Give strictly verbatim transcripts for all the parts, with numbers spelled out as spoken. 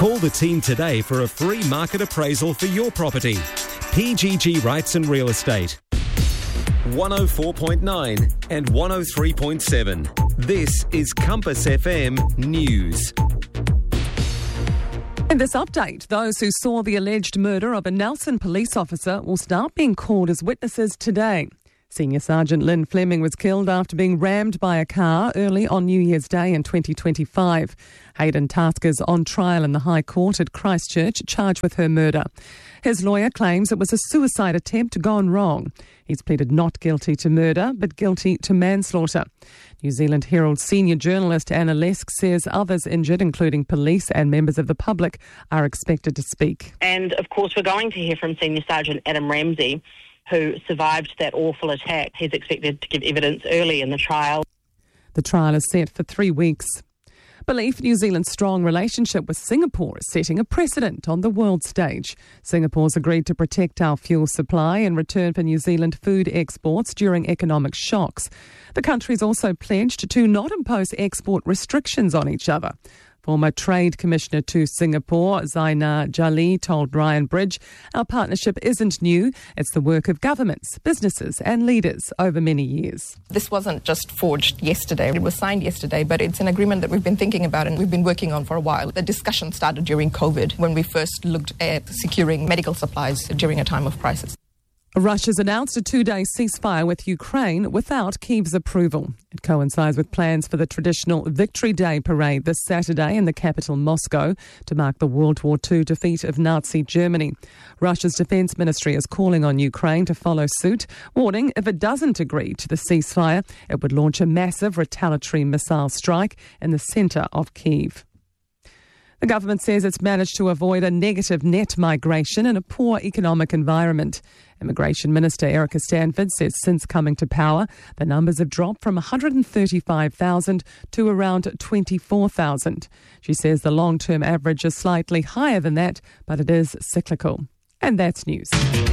Call the team today for a free market appraisal for your property. P G G Rights and Real Estate. one oh four point nine and one oh three point seven. This is Compass F M News. In this update, those who saw the alleged murder of a Nelson police officer will start being called as witnesses today. Senior Sergeant Lynn Fleming was killed after being rammed by a car early on New Year's Day in twenty twenty-five. Hayden Tasker's on trial in the High Court at Christchurch, charged with her murder. His lawyer claims it was a suicide attempt gone wrong. He's pleaded not guilty to murder, but guilty to manslaughter. New Zealand Herald senior journalist Anna Lesk says others injured, including police and members of the public, are expected to speak. And, of course, we're going to hear from Senior Sergeant Adam Ramsey, who survived that awful attack. He's expected to give evidence early in the trial. The trial is set for three weeks. Belief New Zealand's strong relationship with Singapore is setting a precedent on the world stage. Singapore's agreed to protect our fuel supply in return for New Zealand food exports during economic shocks. The countries also pledged to not impose export restrictions on each other. Former Trade Commissioner to Singapore, Zainal Jali, told Ryan Bridge, our partnership isn't new. It's the work of governments, businesses and leaders over many years. This wasn't just forged yesterday. It was signed yesterday, but it's an agreement that we've been thinking about and we've been working on for a while. The discussion started during COVID when we first looked at securing medical supplies during a time of crisis. Russia's announced a two-day ceasefire with Ukraine without Kyiv's approval. It coincides with plans for the traditional Victory Day parade this Saturday in the capital Moscow to mark the World War Two defeat of Nazi Germany. Russia's defence ministry is calling on Ukraine to follow suit, warning if it doesn't agree to the ceasefire, it would launch a massive retaliatory missile strike in the centre of Kyiv. The government says it's managed to avoid a negative net migration in a poor economic environment. Immigration Minister Erica Stanford says since coming to power, the numbers have dropped from one hundred thirty-five thousand to around twenty-four thousand. She says the long-term average is slightly higher than that, but it is cyclical. And that's news.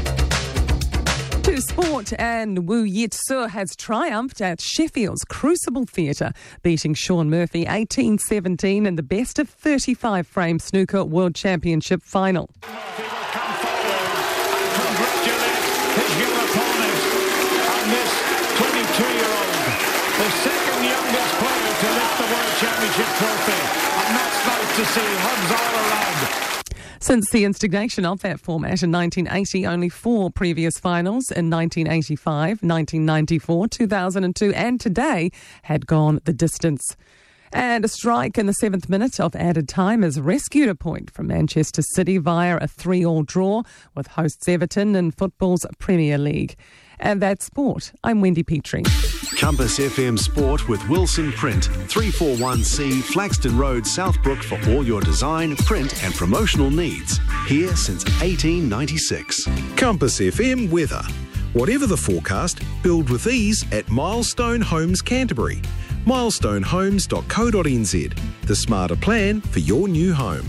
To sport, and Wu Yit-su has triumphed at Sheffield's Crucible Theatre, beating Sean Murphy eighteen seventeen in the best of thirty-five frame snooker World Championship final. Murphy will come forward and congratulate his young opponent on this twenty-two-year-old, the second youngest player to lift the World Championship trophy. And that's nice to see. Hugs all around. Since the instigation of that format in nineteen eighty, only four previous finals in nineteen eighty-five, nineteen ninety-four, two thousand two and today had gone the distance. And a strike in the seventh minute of added time has rescued a point from Manchester City via a three-all draw with hosts Everton in football's Premier League. And that's sport. I'm Wendy Petrie. Compass F M Sport with Wilson Print, three forty-one C, Flaxton Road, Southbrook for all your design, print and promotional needs. Here since eighteen ninety-six. Compass F M weather. Whatever the forecast, build with ease at Milestone Homes Canterbury. milestone homes dot co dot n z. The smarter plan for your new home.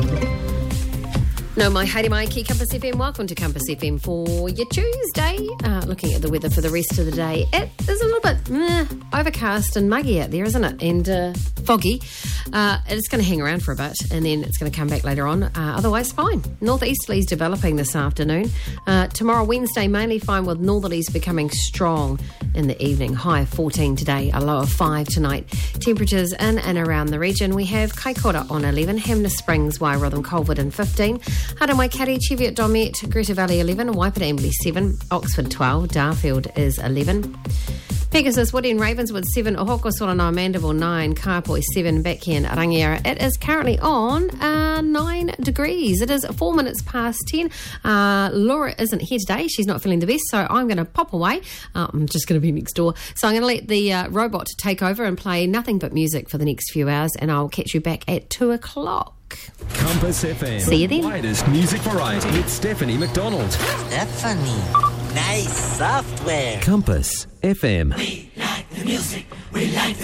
No, my haere mai ki Compass F M. Welcome to Compass F M for your Tuesday. Uh, looking at the weather for the rest of the day, it is a little bit meh, overcast and muggy out there, isn't it? And uh, foggy. Uh, it's going to hang around for a bit and then it's going to come back later on. Uh, otherwise, fine. Northeasterlies developing this afternoon. Uh, tomorrow, Wednesday, mainly fine with northerlies becoming strong in the evening. High of fourteen today, a low of five tonight. Temperatures in and around the region. We have Kaikoura on eleven, Hamner Springs, Wairother, Colvard fifteen. Harawaikari, Cheviot, Domet, Greta Valley eleven, Waipara, Embley seven, Oxford twelve, Darfield is eleven. Pegasus, Woody and Ravenswood seven, Ohoko, Solanoa, Mandeville nine, Kaiapoi seven, back here in Rangiora. It is currently on uh, nine degrees. It is four minutes past ten. Uh, Laura isn't here today. She's not feeling the best, so I'm going to pop away. Uh, I'm just going to be next door. So I'm going to let the uh, robot take over and play nothing but music for the next few hours, and I'll catch you back at two o'clock. Compass F M. See you then. The widest music variety with Stephanie McDonald. Stephanie. Nice software. Compass F M. We like the music. We like